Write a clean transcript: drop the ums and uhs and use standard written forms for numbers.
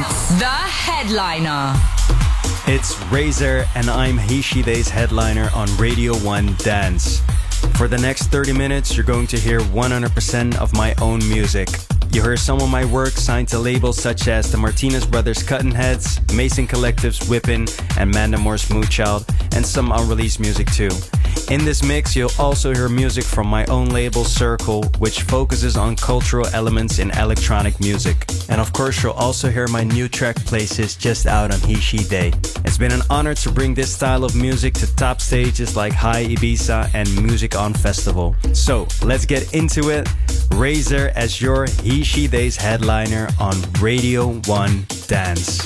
The Headliner. It's Razor and I'm Hishide's headliner on Radio 1 Dance. For the next 30 minutes, you're going to hear 100% of my own music. You hear some of my work signed to labels such as the Martinez Brothers Cutting Heads, Mason Collective's Whippin', and Mandamore Smoothchild, and some unreleased music too. In this mix, you'll also hear music from my own label Circle, which focuses on cultural elements in electronic music. And of course, you'll also hear my new track Places just out on Hishide. It's been an honor to bring this style of music to top stages like High Ibiza and Music On Festival. So, let's get into it. Razor as your Hishide's headliner on Radio 1 Dance.